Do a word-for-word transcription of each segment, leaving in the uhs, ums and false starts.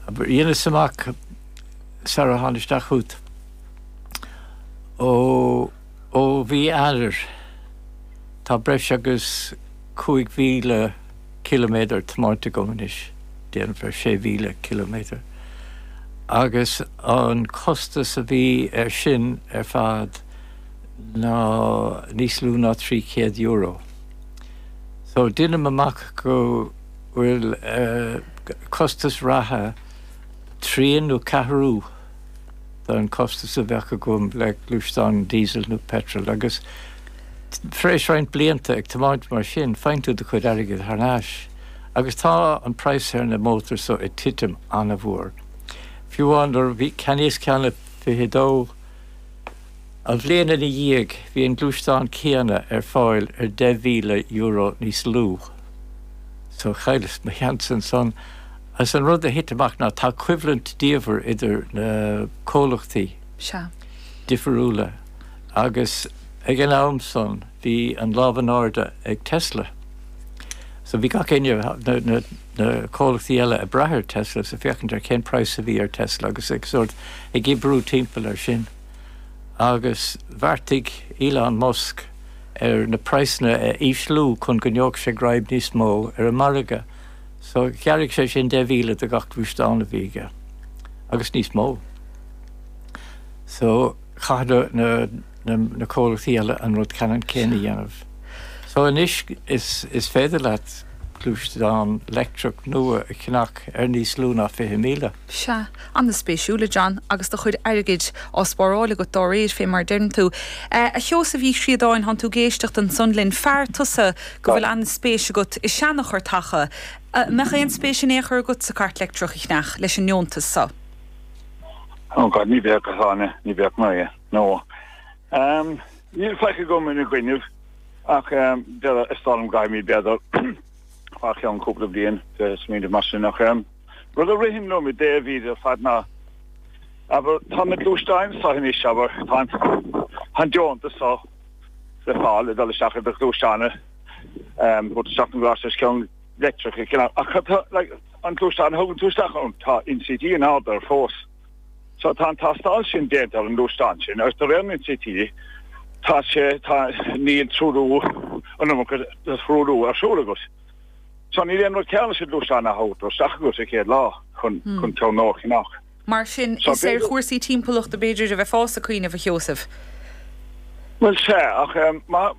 Aber dhéana samach Sarah Hanisteach út ó ó bhí aidir tá breis agus cúig mhíle kilometr tomáta gomanis déan fer sé mhíle kilometr agus an costas a bhí ar sin ar fad ná níos lú ná trí céad euro. So duine amach go bhfuil uh, costas ratha tríon nó cathrú tá an costas a bhecha gom le glúisteán diesel nó petrol agus fréis roint blianta ag tomáint mar sin feintú de chud airgid tharnáis agus tá an price ar na mótar so i titim anna bhór. Fiúán ar bhí caníos ceanna fihidó a bhléana na dhéag bhí an glúisteán céanna ar fáil ar de mhíle euro níos lú. So chailes na cheansan son as an rud a hitamach ná tá equivalent díomhar idir na cólachtaí difriúla agus ag an am son bhí an lábhan áirde ag Tesla. So bhí gach inne na, na, na cólachtaí eile a brathir Tesla sa fiochan ar cén price a bhí ar Tesla agus ag sort ag gibrú timpeall ar sin. Agus bharrtaigh Elon Musk ar na praisna a íslú chun go neog sé graib níos mó ar a marga. So cearrig sé sin de mhíle de gach glúisteáin a bhíige agus níos mó. So chada na na, na cólachtaí eile an rud ceann céine dhéanamh. So inis is is féidir leat glúisteáin electric nua a chinach ar níos lú ná fiche míle. Se an na spéisiúla John agus do chud airgid ó spórála go dóréis fé mar dearn tú. Uh, a cheos a bhí siadáin han tú géistecht an sunlinn fear tusa go bhfuil an spéisi gut is seannach chuir tacha. Uh, mecha an spéisi éair gut sa cart electric ich nach leis an neontas sa. Oh god, ní bheag a hána, ní bheag mai, no. Um, níl feice go muna gcuineh ach um, de istálam gaim mí beadar ach an cúpla bliain de smíidir mar sin nach um, rud a rihim no mi dé víide fad na aber tá mit glúisteáin sa hin is seabar tá han deonta sa sa fáil dal seach de glúisteáine um, bud seach an glas ceann electric ach like an glúisteáin hogan túisteach an tá in C T an áidir fós. So tá tá stáil sin déantar an glúisteáin sin agus do réim in C T tá sé tá níl trúdú an frúdú arsúlagus. So ní réon ceanna sé glúisteáin a haut ó seachagus a chéad lá chun chun tá nach nach. Mar sin is é chuirsaí timpplacht a beidir a bheith fása cuioine bh Joseph. Well sé ach má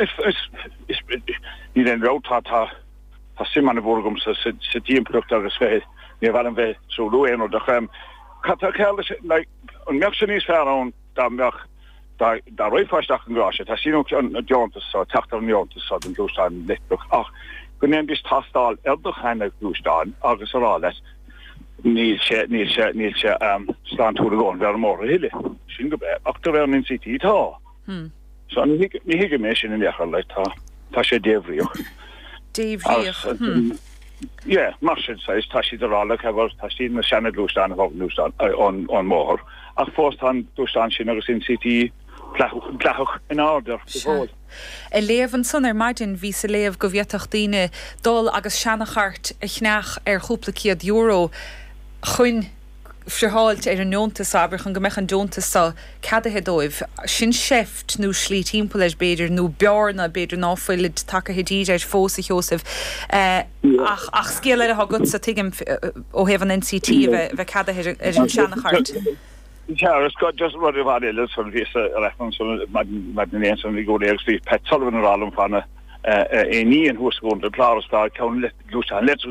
is ní réon rátá tá tá simmanna bhórgum sa sa timpplacht agus fé ní bhil an bheith trúdú éon ó de chum Cata ceala like an meach sin níos fearrán dá meach dá dá roiáisteach an gráise, tá sin an deontas sa teachtar an deontas sa an glúisteáin leitbach ach go néim bis tastáil eldach hena glúisteáin agus ará leis níl sé níl sé níl sé um slán túla gáin bhar mór a hiile sin go bheith ach tá bhar in C T tá. So ní hiige mé sin in dechar leit tá tá sé déhríoch. Déhríoch. Yeah, mar sin sa is tá si arála hefur tá si na sena glúisteáin a glúisteáin an an mór ach fós an glúisteáin sin agus in C T pleach in áidir. E léamhan san ar maidin ví sa léamh go bhíoach daoine dul agus seannachart a chneach ar chúpla céad euro chuin Fhirháilt ar an neontas aber chun go meach an deontas sa cadathe dóibh sin seft nó slí timppla leis beidir nó bearna beidir náfuilid take hedíd ar fós a Joseph ach ach scéile a gut sa tuigim ó hefan N C T bheith cadathe ar an seannachart. Ja, it's got just what I've had is from this reference from Madden from the go there speak Pat Sullivan or Alan Fanna a Ian who's going to Plara Star count let loose and let's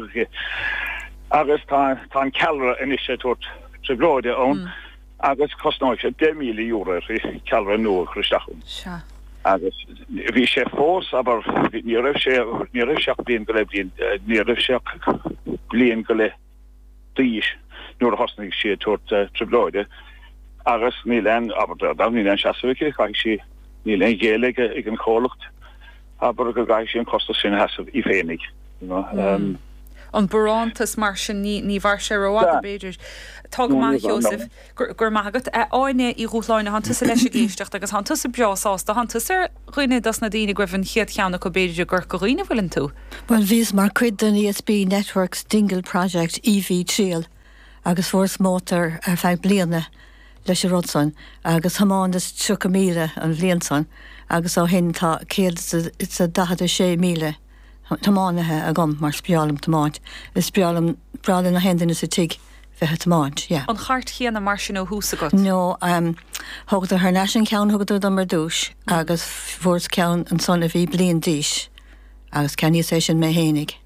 agus tá tá calra initiative to grow their own agus cost no ten million euro for calra no Christachum. Sure. Agus vi sé fós aber ní raibh sé ní raibh seach blion go le blion ní raibh seach blion go le díis nuair a hosnig sé tuairt tribloide agus ní len aber da ní len seasaige cha sé ní len géalaige ag an cholacht aber go gaith sé an costa sin hasamh i féinnig you know um an burántas mar sin ní ní bhar sé roiád beidir tá go maith Joseph gur maigad áine í rúthláinna hananta sa leis a géisteach agus hananta sa beásásta hananta ar roiine das na daoine goibhann chiad cheanna go beidir gur go roiine bhfuiln tú. Well vís mar cuid den E S B Networks Dingle Project E V Trial agus fórs mótar ar feith bliana leis sé rodson, agus hamáin is tro míle an bblianson, agus á hin tá céad it's a dahad sé míle tamáinethe a gom mar spialm tamáint. Is spialm brala na hendin is a tig fethe tamáint, yeah. An chart chéana mar sin ó hús agat? No, um, thugad ar nasin ceann thugad ar mar dúis, agus fórs ceann an son a bhí blian díis, agus ceanní sé sin mé hénig.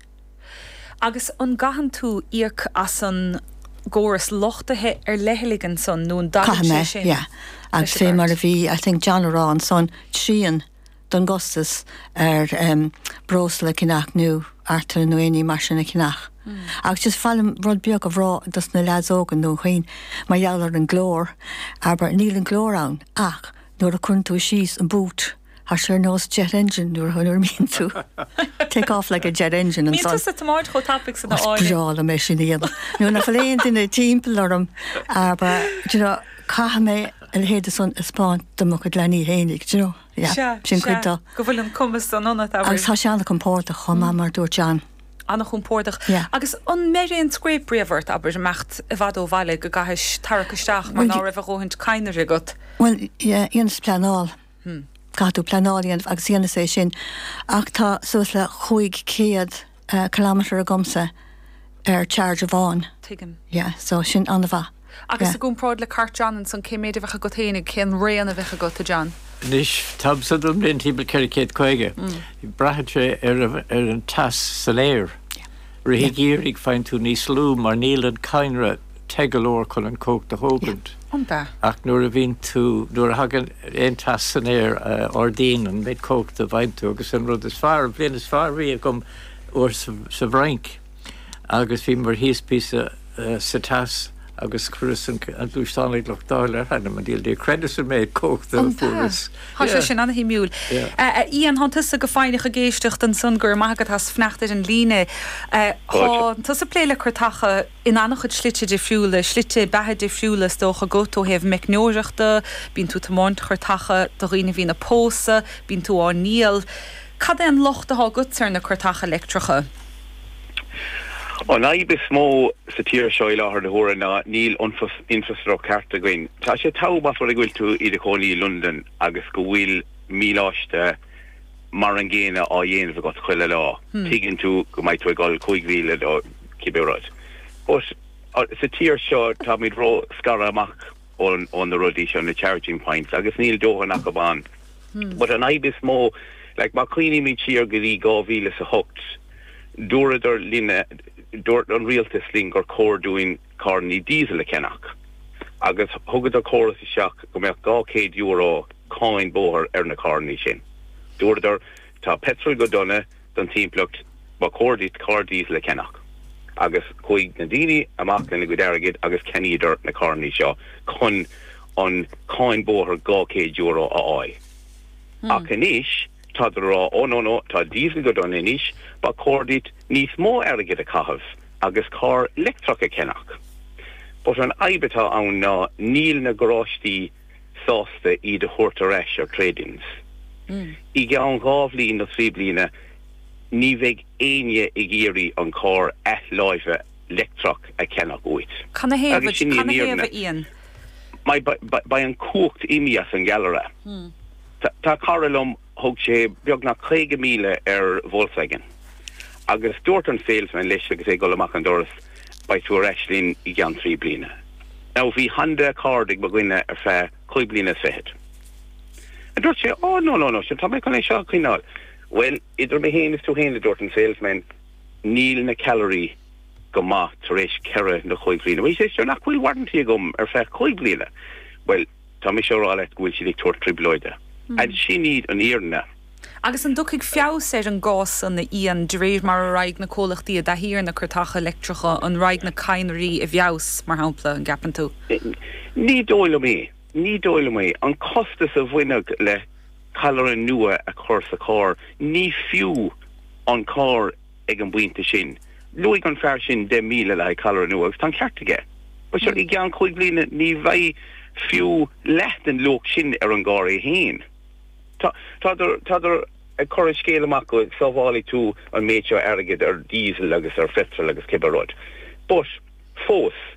Agus an gahan tú íoc as an góras lochtathe ar leheligan son nó an dagan sé sin? Yeah. Agus fé mar a bhí, I think John Arán son trían don gostas ar um, brosla cinach nú artar nuaí mar sinna cinach. Mm. Agus just fallim rud beag a bhrá dus na lads ógan nó chuin mar jalar an glór, aber níl an glór an, ach nuair a chun tú síos an bút, har sé nós jet engine nuair chunar mín tú. Take off like a jet engine. Mín tú sa tamáid cho topics in the oil. Brála mé sin íad. Nuair na faléon in a timppel orm, aber, you know, caha mé a héad son a spáint do go lení hénig, you know? Yeah, sin cuidta. Go bhfuil an cumas an anna tabhar. Agus tá seanna compórta chomá mar dúir John. Anna compórtach. Yeah. Agus an méiríon scrape bríomhart aber mecht a bhd ó bhaile go gaiis tarachaisteach mar ná raibh roint caiinir agat. Well, yeah, íonas planáil. Hmm. Gadú planáíon agus íana sé sin. Ach tá suas le chuig céad uh, kilometre a gomsa ar charge a bháin. Tuigim. Yeah, so sin anna bha. Agus yeah. a gún pród le cart John an san céméidir bhecha go téine cén réanana bhecha go a John. Nis tabsad um den tíbal cericéad coige. Brahad sé ar an tas sa léir. Rih gérig fein tú níos lú mar níl an cainre tegalór chun an cóg de hógand. Anta. Ach nuair a bhín tú, nuair a hagan ein tas san éir ordín an méid cóg de bhain tú, agus an rud is far, blian is far rí a gom o'r sa bhrainc. Agus bhí mar híos písa sa tas agus Chris an dúisánaigh lech dáil ar hana man díal dé credus ar méid cóg de fúras. Tá sé sin anna hí miúil. Íon hantas a go fáinnig a géisteach den sun gur maigad has fnachtar an líne. Tás a pléile chuirtacha in annach chud slite de fiúla, slite bethe de fiúla dócha gotó heh mecnóireachta, bín tú tamáint chuirtacha do riine hí na pósa, bín tú á níl. Cad é an lochtaá gutsar na chuirtacha electracha? On I be smó sa tír seo láthar de hóra na níl infrastructure carta goin. Tá sé tábha for a gúil tú iad a choní London agus go bhfuil míláiste mar an ggéine á dhéanamh go chuile lá. Tuigeann tú go mbeidh tú gáil chuig mhíle ó cibéráid. But sa tír seo tá míid ró scara amach ón na rudí seo na charging points agus níl dóhan nach go bán. But an I be smó, like má chuoine míid siar go dtí gá mhíle sa hocht, dúradar líne dúirt an rialtas ling gur cór dúin carní diesel a cenach. Agus thugad a córas i seach go mbeadh gá céad euro cáin bóthar ar na carní sin. Dúirdar tá petrol go donna don timpplacht ba córdít car diesel a cenach. Agus chuig na daoine amach lena go deirigid agus ceníidir na carní seo chun an cáin bóthar gá céad euro a áid. Ach inis tá rá ó nó nó tá diesel go donna inis ba córdít níos mó airgid a cahabh agus car electrach a cenach. But an aibetá ann ná níl na gráistí sásta iad a chuirtar eis ar tradings. Mm. I g an gábhlín na trí blina ní bheith aine i géirí an car eth láimhe electrach a cenach uit. Can a héamh íon? Mai ba an cuacht imias an galera. Mm. Tá carlum thug sé beag na chuige míle ar Volkswagen. Agus dúirt an salesman leis agus é go amach an doras ba tú reislín i gan trí blina. Now bhí handa cardig ba gine ar fé chuig blina fehead. And dúirt sé, oh no no no, sé tá mé chun é seo chuinál. Well, idir mé héanas tú héana dúirt an salesman níl na calorie go maith tar éis ceire na chuig blina. Bhí sé seo nach bhfuil warranty gom ar fé chuig blina. Well, tá mé seo ráile bhfuil si ag tuair tribloide. And she need an earna. Agus an ducaigh feabhas ar an gás an na íon dréir mar a raig na cólachtaí a d híar na chuirtacha electracha an raig na caineirí a bheabhas mar hampla an gapan tú. Ní dóile mé, ní dóile mé an costas a bhuiineag le calaran nua a chur sa cá, ní fiú an cá ag an buinte sin. Luigh an fear sin de míle le calaran nua agus tá ceartaige. Ba seo i gceann chuig bliana ní bheith fiú leat an loch sin ar an gáir é héin. Tá er a chor scéal amach go sábhálaí tú an méid seo airgid ar diesel agus ar petrol agus cibarrod. But fós